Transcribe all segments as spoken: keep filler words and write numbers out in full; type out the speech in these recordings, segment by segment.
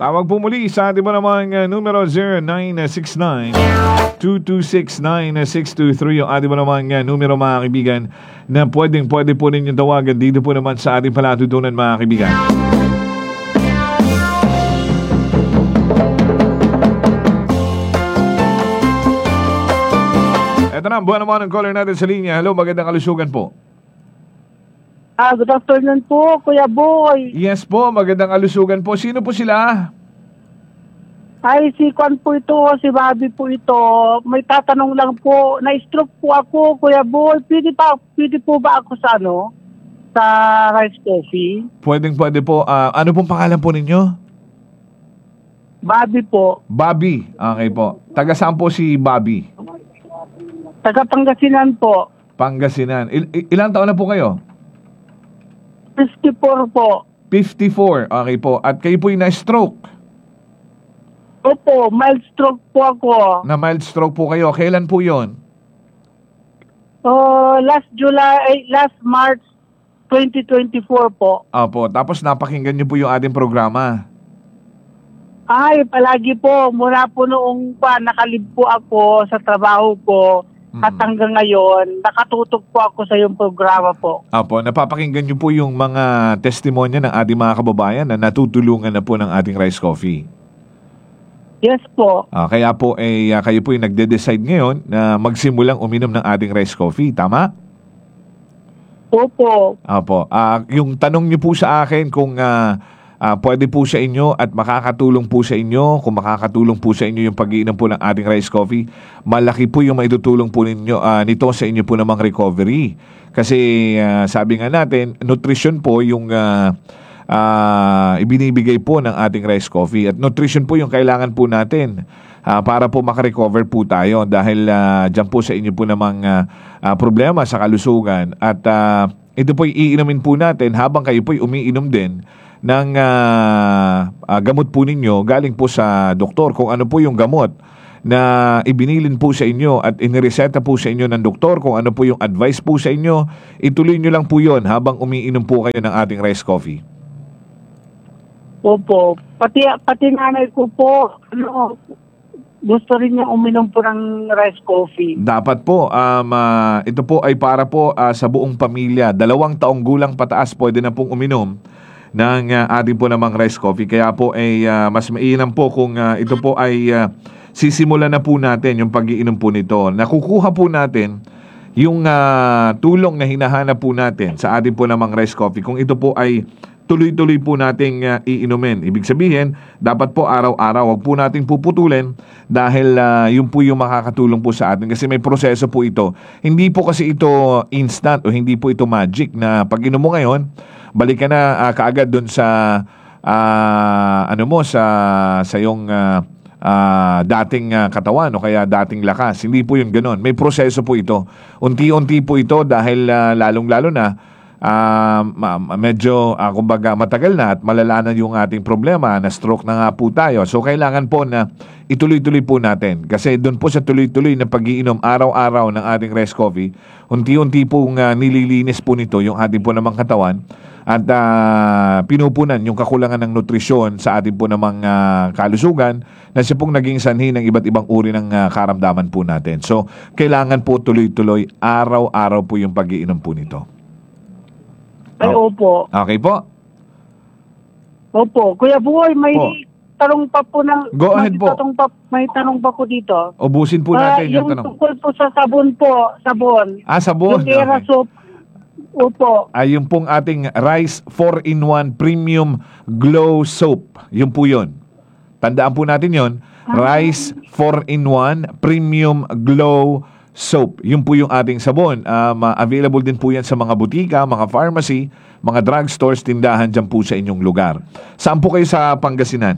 Tawag po muli sa ating mo namang uh, numero zero nine six nine, two two six, nine six two three yung ating mo namang uh, numero mga kaibigan na pwedeng pwede po ninyong tawagan dito po naman sa ating palatutunan mga kaibigan. Ito na, buwan naman ang caller natin sa linya. Hello, magandang kalusugan po. Ah, good afternoon po, Kuya Boy. Yes po, magandang kalusugan po. Sino po sila? Ay, si Kwan po ito, si Bobby po ito. May tatanong lang po, na-stroke po ako, Kuya Boy. Pwede, pa, pwede po ba ako sa ano? Sa Rice Coffee? Pwedeng pwede po. Uh, ano pong pangalan po ninyo? Bobby po. Bobby. Okay po. Taga saan po si Bobby? Taga Pangasinan po. Pangasinan. Il- il- ilang taon na po kayo? fifty-four po. fifty-four. Okay po. At kayo po yung na-stroke. Opo, mild stroke po ako. Na mild stroke po kayo. Kailan po yon? Uh, last July, ay, last March twenty twenty-four po. Opo. Tapos napakinggan niyo po yung ating programa. Ay, palagi po. Mula po noong pa, nakalib po ako sa trabaho ko. Hmm. At hanggang ngayon, nakatutok po ako sa iyong programa po. Opo. Napapakinggan niyo po yung mga testimonya ng ating mga kababayan na natutulungan na po ng ating Rice Coffee. Yes po. Ah, kaya po eh, kayo po yung nagde-decide ngayon na magsimulang uminom ng ating Rice Coffee. Tama? Opo. Opo. Ah, yung tanong niyo po sa akin kung ah, ah, pwede po sa inyo at makakatulong po sa inyo, kung makakatulong po sa inyo yung pag-iinom po ng ating Rice Coffee, malaki po yung maitutulong po ninyo ah, nito sa inyo po namang recovery. Kasi ah, sabi nga natin, nutrition po yung ah, ah, ibinibigay po ng ating Rice Coffee. At nutrition po yung kailangan po natin ah, para po makarecover po tayo dahil ah, dyan po sa inyo po namang ah, ah, problema sa kalusugan. At ah, ito po iinumin po natin habang kayo po umiinom din ng uh, uh, gamot po ninyo galing po sa doktor. Kung ano po yung gamot na ibinilin po sa inyo at inireseta po sa inyo ng doktor, kung ano po yung advice po sa inyo, ituloy nyo lang po yon habang umiinom po kayo ng ating Rice Coffee. Opo. Pati, pati nanay ko po, ano, gusto rin niya uminom po ng Rice Coffee. Dapat po. Um, uh, ito po ay para po uh, sa buong pamilya. Dalawang taong gulang pataas pwede na pong uminom ng uh, ating po namang Rice Coffee. Kaya po ay uh, mas mainam po kung uh, ito po ay uh, sisimulan na po natin yung pag-iinom po nito. Nakukuha po natin yung uh, tulong na hinahanap po natin sa ating po namang Rice Coffee kung ito po ay tuloy-tuloy po nating uh, iinumin. Ibig sabihin, dapat po araw-araw, wag po nating puputulin dahil uh, yun po yung makakatulong po sa atin kasi may proseso po ito. Hindi po kasi ito instant o hindi po ito magic na pag inom mo ngayon, balik ka na uh, kaagad doon sa uh, ano mo sa sa yung uh, uh, dating uh, katawan o kaya dating lakas. Hindi po yun ganoon. May proseso po ito. Unti-unti po ito dahil uh, lalong-lalo na uh, medyo uh, kumbaga matagal na at malala na yung ating problema, na stroke na nga po tayo. So kailangan po na ituloy-tuloy po natin kasi doon po sa tuloy-tuloy na pag-iinom araw-araw ng ating Rice Coffee, unti-unti pong uh, nililinis po nito yung ating po namang katawan at uh, pinupunan yung kakulangan ng nutrisyon sa ating po namang uh, kalusugan na siya pong naging sanhi ng iba't ibang uri ng uh, karamdaman po natin. So, kailangan po tuloy-tuloy, araw-araw po yung pag-iinom po nito. Ay, Oh. opo. Okay po? Opo. Kuya Boy, may Po. tanong pa po ng... Go ahead may po. Tanong pa, may tanong pa po dito. Ubusin po Ah, natin yung yung tanong. tungkol po sa sabon po, sabon. Ah, sabon. Yung Era Okay. soap. Opo. Ay, yung pong ating Rice four in one Premium Glow Soap. Yun po yun. Tandaan po natin yun. Rice four in one Premium Glow Soap. Yun po yung ating sabon. Um, uh, available din po yan sa mga butika, mga pharmacy, mga drugstores, tindahan dyan po sa inyong lugar. Saan po kayo sa Pangasinan?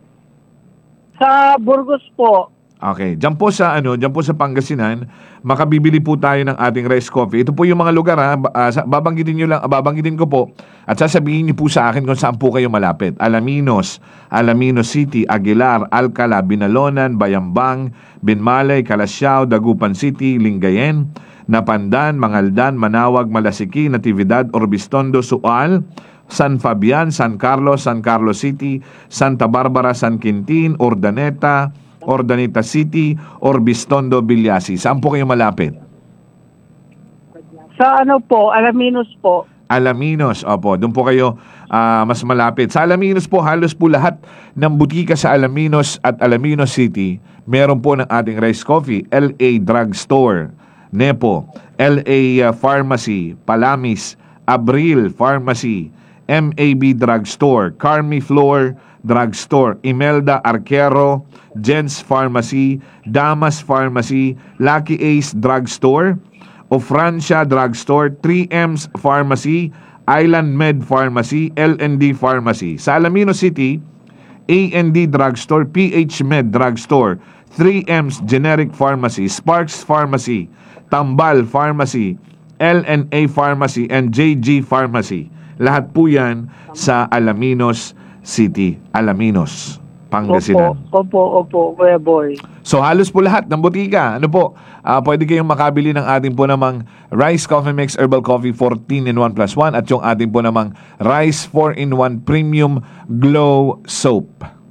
Sa Burgos po. Okay, diyan po sa ano, diyan po sa Pangasinan, makabibili po tayo ng ating Rice Coffee. Ito po yung mga lugar ha, uh, babanggitin niyo lang, babanggitin ko po at sasabihin niyo po sa akin kung saan po kayo malapit. Alaminos, Alaminos City, Aguilar, Alcala, Binalonan, Bayambang, Binmalay, Calasiao, Dagupan City, Lingayen, Napandan, Mangaldan, Manawag, Malasiki, Natividad, Orbistondo, Sual, San Fabian, San Carlos, San Carlos City, Santa Barbara, San Quintin, Urdaneta, Urdaneta City, or Bistondo, Villasi. Saan po kayo malapit? Sa ano po, Alaminos po. Alaminos, opo, doon po kayo ah, mas malapit. Sa Alaminos po, halos po lahat ng butika sa Alaminos at Alaminos City, meron po ng ating Rice Coffee. L A Drugstore, Nepo, L A uh, Pharmacy, Palamis, Abril Pharmacy, M A B Drugstore, Carmi Floor Drugstore, Imelda Arquero, Jens Pharmacy, Damas Pharmacy, Lucky Ace Drugstore, o Francia Drugstore, three M's Pharmacy, Island Med Pharmacy, L and D Pharmacy. Sa Alaminos City, A and D Drugstore, P H Med Drugstore, three M's Generic Pharmacy, Sparks Pharmacy, Tambal Pharmacy, L and A Pharmacy, and J G Pharmacy. Lahat po yan sa Alaminos City. Alaminos, Pangasinan. Opo, opo, opo, Kuya Boy. So halos po lahat ng butika. Ano po? ah, pwede kayong makabili ng ating po namang Rice Coffee Mix Herbal Coffee fourteen in one plus one at yung ating po namang Rice four in one Premium Glow Soap.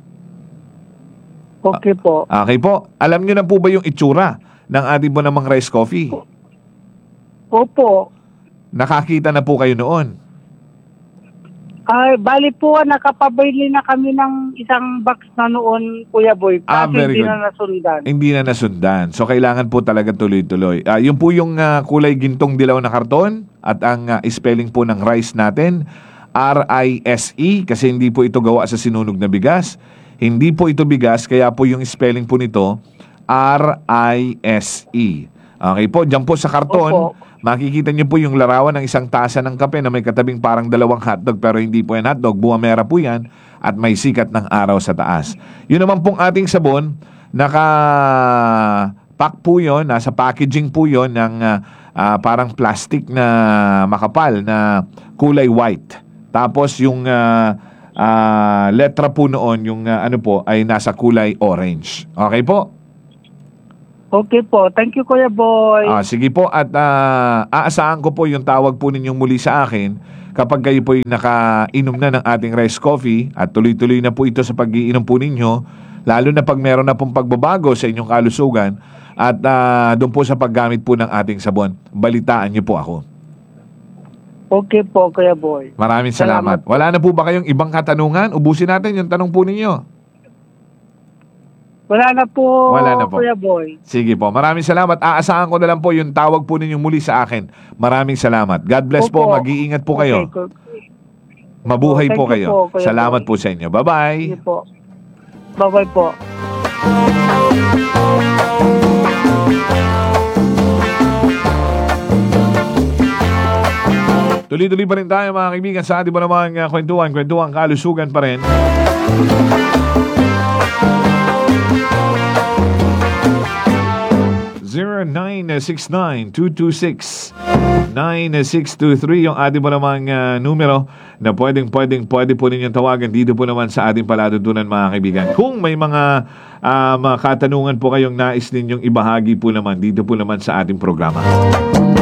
Okay po. Okay po. Alam nyo na po ba yung itsura ng ating po namang Rice Coffee? Opo. Nakakita na po kayo noon. Ay, bali po, nakapabili na kami ng isang box na noon, Kuya Boy. Ah, Kasi very hindi good. na nasundan. Hindi na nasundan. So, kailangan po talaga tuloy-tuloy. Ah, yun po yung ah, kulay gintong dilaw na karton at ang ah, spelling po ng rice natin, R I S E, kasi hindi po ito gawa sa sinunog na bigas. Hindi po ito bigas, kaya po yung spelling po nito, R I S E. Okay po, dyan po sa karton, Opo. makikita niyo po yung larawan ng isang tasa ng kape na may katabing parang dalawang hotdog, pero hindi po yan hotdog, buwamera po yan at may sikat ng araw sa taas. Yun naman pong ating sabon, naka-pack po yun, nasa packaging po yun ng ah, ah, parang plastic na makapal na kulay white. Tapos yung ah, ah, letra po noon, yung ah, ano po, ay nasa kulay orange. Okay po? Okay po. Thank you, Kuya Boy. Ah, sige po at ah, aasahan ko po yung tawag po ninyong muli sa akin kapag kayo po nakainom na ng ating rice coffee at tuloy-tuloy na po ito sa pag-iinom po ninyo, lalo na pag meron na pong pagbabago sa inyong kalusugan at ah, doon po sa paggamit po ng ating sabon. Balitaan niyo po ako. Okay po, Kuya Boy. Maraming salamat. Salamat. Wala na po ba kayong ibang katanungan? Ubusin natin yung tanong po ninyo. Wala na po, Wala na po. Kuya Boy. Sige po. Maraming salamat. Aasahan ko na lang po yung tawag po ninyong muli sa akin. Maraming salamat. God bless po. Opo. Mag-iingat po kayo. Okay, Ku- Mabuhay Thank po you kayo. po, Kuya Salamat Boy. po sa inyo. Bye-bye. Sige po. Bye-bye po. Tuloy-tuloy pa rin tayo mga kaibigan sa ating mo namang uh, kwentuhan. Kwentuhan, kalusugan pa rin. zero nine six nine two two six nine six two three yung ating mo namang uh, numero na pwedeng pwedeng pwede po ninyong tawagan dito po naman sa ating palatuntunan mga kaibigan. Kung may mga uh, mga katanungan po kayong nais ninyong ibahagi po naman dito po naman sa ating programa.